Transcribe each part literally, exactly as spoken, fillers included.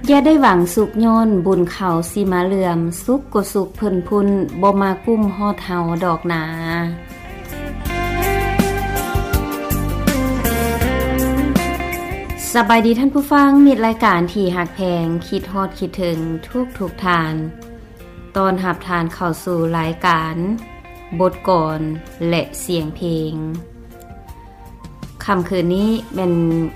อย่าได้หวังสุขย้อนบุญเขาสิมาเหลื่อมสุขก็สุขเพิ่นพุนบ่มากุ้มฮอดเฮาดอกหนาสบายดีท่านผู้ฟังมีรายการที่หักแพงคิดฮอดคิดถึงทุกทุกทานตอนหับทานเข้าสู่รายการบทกลอนและเสียงเพลงค่ำคืนนี้เป็น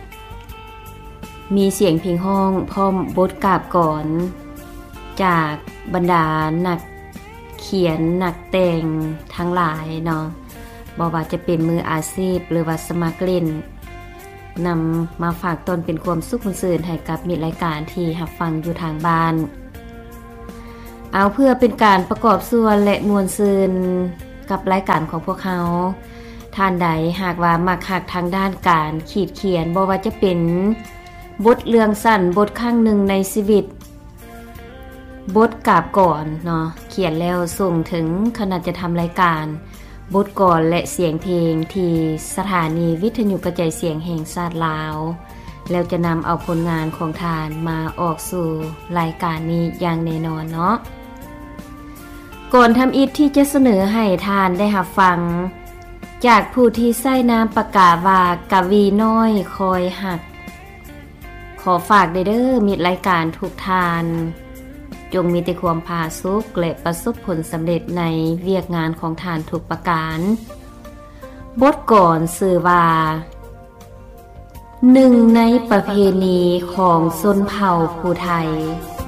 มีเสียงเพลงห้องพร้อมบทกาบก่อนจากบรรดานักเขียนนักแต่งทั้งหลายเนาะบ่ว่าจะเป็นมืออาชีพหรือว่าสมัครเล่นนำมาฝากตนเป็นความสุขสื่นให้กับมิตรรายการที่รับฟังอยู่ทางบ้านเอาเพื่อเป็นการประกอบส่วนและมวลซื่นกับรายการของพวกเขาท่านใดหากว่ามักหักทางด้านการขีดเขียนบ่ว่าจะเป็นบทเรื่องสั้นบทข้างหนึ่งในชีวิตบทกาบก่อนเนาะเขียนแล้วส่งถึงขณะจะทำรายการบทก่อนและเสียงเพลงที่สถานีวิทยุกระจายเสียงแห่งชาติลาวแล้วจะนำเอาผลงานของทานมาออกสู่รายการนี้อย่างแน่นอนเนาะก่อนทำอิฐที่จะเสนอให้ทานได้รับฟังจากผู้ที่ใส่นามประกาศว่ากวีน้อยคอยหักขอฝากเด้อมิตรรายการทุกทานจงมีแต่ความผาสุกและประสบผลสำเร็จในเวียกงานของทานทุกประการบทก่อนสื่อว่าหนึ่งในประเพณีของชนเผ่าภูไทย